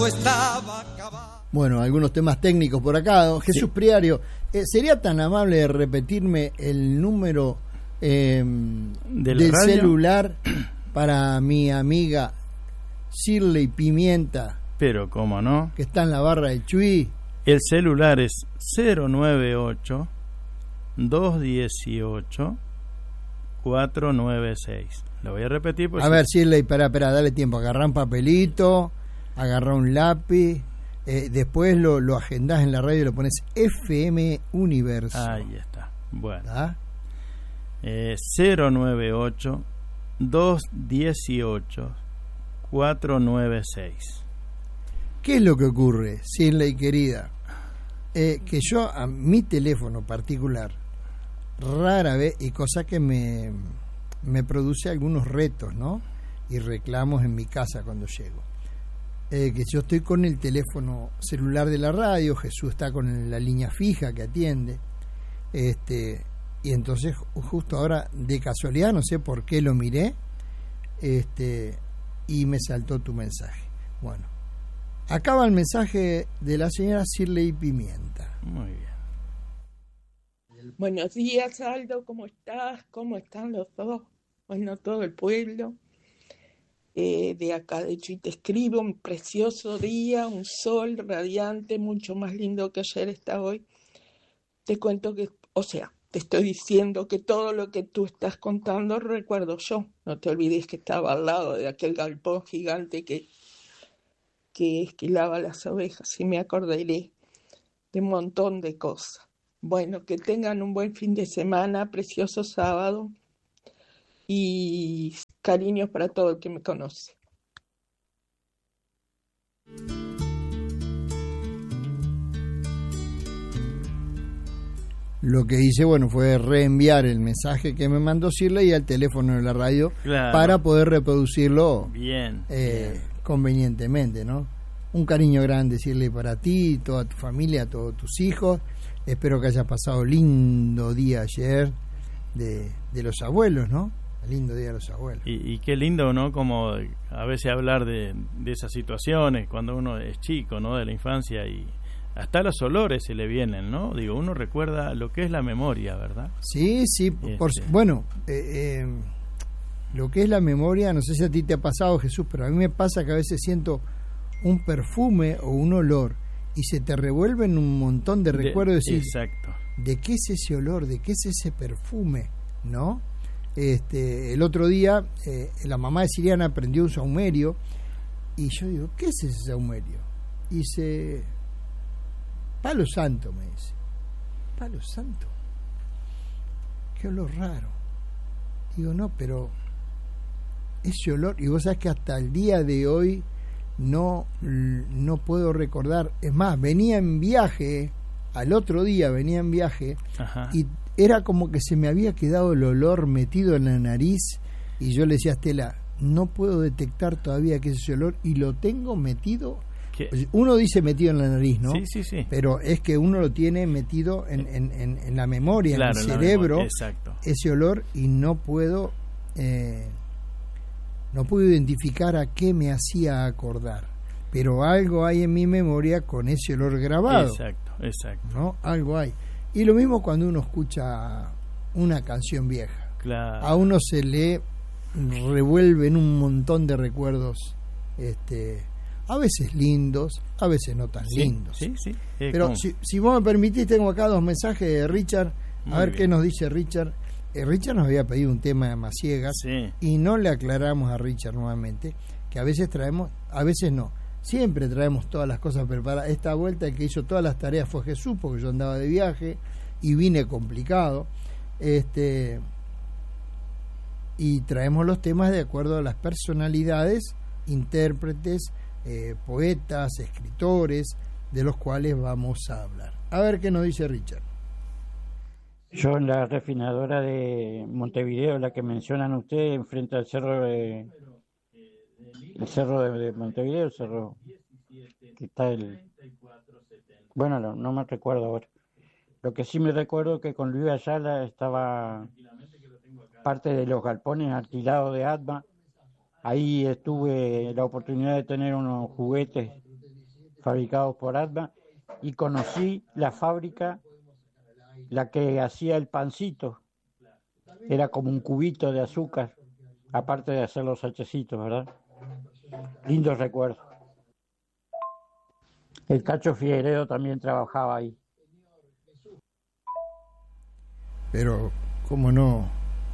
Bueno, algunos temas técnicos por acá. Don Jesús Priario, ¿sería tan amable de repetirme el número del celular para mi amiga Shirley Pimienta? Pero cómo no, que está en la barra de Chuy. El celular es 098-218-496. Lo voy a repetir. A ver, Shirley, espera, dale tiempo. Agarrá un papelito, agarrá un lápiz, después lo agendás en la radio y lo pones FM Universo. Ahí está. Bueno. 098-218-496. ¿Qué es lo que ocurre, Shirley querida? Que yo a mi teléfono particular rara vez, y cosa que me produce algunos retos, ¿no? Y reclamos en mi casa cuando llego. Que yo estoy con el teléfono celular de la radio, Jesús está con la línea fija que atiende, y entonces justo ahora de casualidad, no sé por qué lo miré, y me saltó tu mensaje. Bueno, acaba el mensaje de la señora Shirley Pimienta. Muy bien. Buenos días, Aldo, ¿cómo estás? ¿Cómo están los dos? Bueno, todo el pueblo. De acá de Chuy te escribo, un precioso día, un sol radiante, mucho más lindo que ayer está hoy. Te cuento que, te estoy diciendo que todo lo que tú estás contando recuerdo yo. No te olvides que estaba al lado de aquel galpón gigante que esquilaba las ovejas, y me acordaré de un montón de cosas. Bueno, que tengan un buen fin de semana, precioso sábado, y cariños para todo el que me conoce. Lo que hice, fue reenviar el mensaje que me mandó Shirley al teléfono de la radio, claro, para poder reproducirlo bien. Convenientemente, ¿no? Un cariño grande, Shirley, para ti, toda tu familia, todos tus hijos. Espero que hayas pasado lindo día ayer de los abuelos, ¿no? Lindo día de los abuelos. Y qué lindo, ¿no? Como a veces hablar de esas situaciones cuando uno es chico, ¿no? De la infancia, y hasta los olores se le vienen, ¿no? Digo, uno recuerda lo que es la memoria, ¿verdad? Sí, lo que es la memoria, no sé si a ti te ha pasado, Jesús, pero a mí me pasa que a veces siento un perfume o un olor y se te revuelven un montón de recuerdos. Exacto. ¿De qué es ese olor? ¿De qué es ese perfume? ¿No? El otro día la mamá de Siriana prendió un saumerio y yo digo, ¿qué es ese saumerio? Y dice, palo santo, me dice. Palo santo, qué olor raro. Digo, no, pero ese olor, y vos sabés que hasta el día de hoy no puedo recordar. Es más, venía en viaje, al otro día venía en viaje. Ajá. Y era como que se me había quedado el olor metido en la nariz, y yo le decía a Estela, no puedo detectar todavía qué es ese olor, y lo tengo metido. ¿Qué? Uno dice metido en la nariz, ¿no? Sí. Pero es que uno lo tiene metido en la memoria, claro, en el cerebro, ese olor, y no puedo identificar a qué me hacía acordar. Pero algo hay en mi memoria con ese olor grabado. Exacto. ¿No? Algo hay. Y lo mismo cuando uno escucha una canción vieja. Claro. A uno se le revuelven un montón de recuerdos, a veces lindos, a veces no tan lindos. Sí. Pero si vos me permitís, tengo acá 2 mensajes de Richard. A ver qué nos dice Richard. Richard nos había pedido un tema de Maciegas, y no le aclaramos a Richard nuevamente que a veces traemos, a veces no, siempre traemos todas las cosas preparadas. Esta vuelta el que hizo todas las tareas fue Jesús, porque yo andaba de viaje y vine complicado, y traemos los temas de acuerdo a las personalidades, intérpretes, poetas, escritores, de los cuales vamos a hablar. A ver qué nos dice Richard. Yo en la refinadora de Montevideo, la que mencionan ustedes, enfrente al cerro de Montevideo, el cerro que está no me recuerdo ahora. Lo que sí me recuerdo que con Luis Ayala estaba parte de los galpones alquilados de ATMA. Ahí tuve la oportunidad de tener unos juguetes fabricados por Atma, y conocí la fábrica, la que hacía el pancito. Era como un cubito de azúcar, aparte de hacer los hachecitos, ¿verdad? Lindos recuerdos. El Cacho Figueredo también trabajaba ahí. Pero, ¿cómo no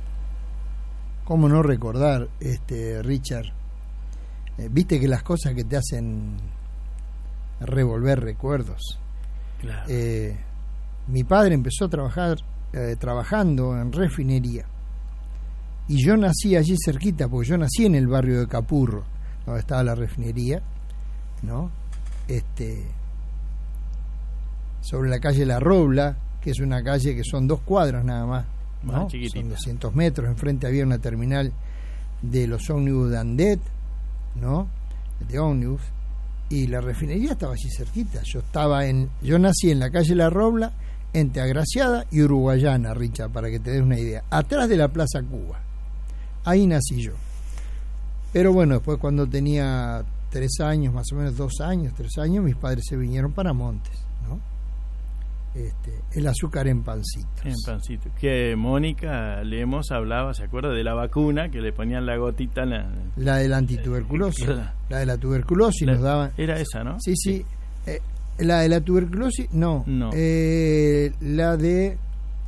recordar, Richard? Viste que las cosas que te hacen revolver recuerdos. Claro. Mi padre empezó a trabajar trabajando en refinería, y yo nací allí cerquita, porque yo nací en el barrio de Capurro, donde estaba la refinería, ¿no? Sobre la calle La Robla, que es una calle que son 2 cuadras nada más, ¿no? Son 200 metros. Enfrente había una terminal de los ómnibus de Andet, ¿no? De ómnibus, y la refinería estaba allí cerquita. Yo nací en la calle La Robla, entre Agraciada y Uruguayana, Richard, para que te des una idea, atrás de la Plaza Cuba. Ahí nací yo. Pero bueno, después, cuando tenía 3 años, más o menos 2 años, 3 años, mis padres se vinieron para Montes, ¿no? El azúcar en pancitos. En pancito. Que Mónica Lemos hablaba, ¿se acuerda? De la vacuna, que le ponían la gotita la de la antituberculosis. La de la tuberculosis nos daban. Era esa, ¿no? Sí, sí. La de la tuberculosis, no. La de...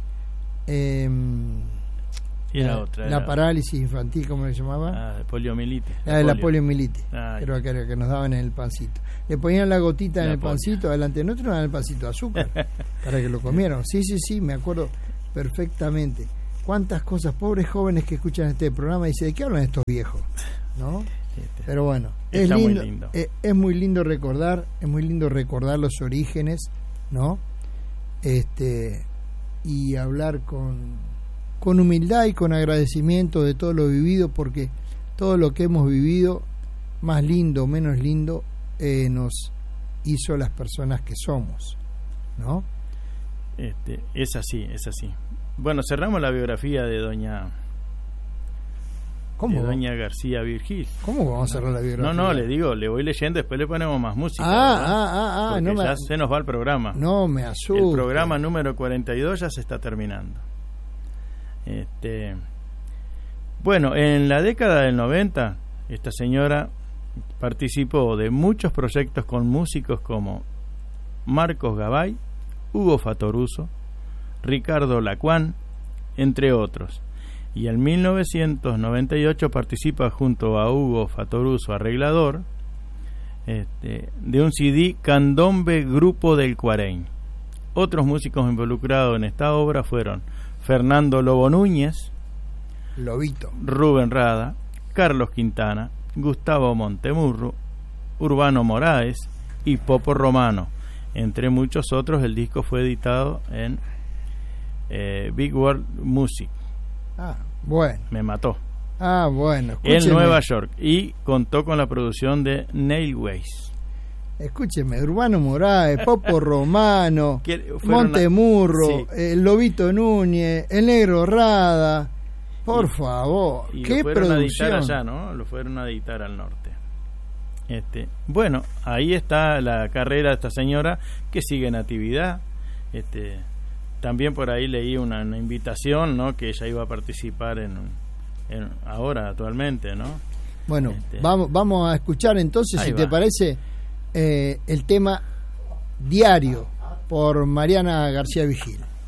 era otra. La parálisis infantil, ¿cómo se llamaba? Poliomielitis. La poliomielitis. Creo que nos daban en el pancito. Le ponían la gotita en el pancito, adelante nuestro, nos daban el pancito de azúcar, para que lo comieran. Sí, me acuerdo perfectamente. Cuántas cosas, pobres jóvenes que escuchan este programa, dicen, ¿de qué hablan estos viejos? ¿no? Pero bueno, es lindo, muy lindo. Es muy lindo recordar los orígenes, ¿no? Y hablar con humildad y con agradecimiento de todo lo vivido, porque todo lo que hemos vivido, más lindo o menos lindo, nos hizo las personas que somos, ¿no? Es así. Bueno, cerramos la biografía de doña García Virgil. ¿Cómo vamos a cerrar la biografía? No, le digo, le voy leyendo, después le ponemos más música. Porque ya se nos va el programa. No me asusta. El programa número 42 ya se está terminando. Bueno, en la década del 90, esta señora participó de muchos proyectos con músicos como Marcos Gabay, Hugo Fatoruso, Ricardo Lacuán, entre otros. Y en 1998 participa junto a Hugo Fatoruso, arreglador, de un CD Candombe Grupo del Cuareñ. Otros músicos involucrados en esta obra fueron Fernando Lobo Núñez, Lobito, Rubén Rada, Carlos Quintana, Gustavo Montemurro, Urbano Moraes y Popo Romano. Entre muchos otros, el disco fue editado en Big World Music. Bueno. Me mató. Bueno. En Nueva York, y contó con la producción de Nailways. Escúcheme, Urbano Moraes, Popo Romano, Montemurro, el Lobito Núñez, el Negro Rada. Por favor, y qué lo fueron producción. A editar allá, ¿no? Lo fueron a editar al norte. Bueno, ahí está la carrera de esta señora, que sigue en actividad. También por ahí leí una invitación, ¿no? Que ella iba a participar en ahora, actualmente, ¿no? Bueno, vamos a escuchar entonces, si te parece, el tema Diario por Mariana García Vigil.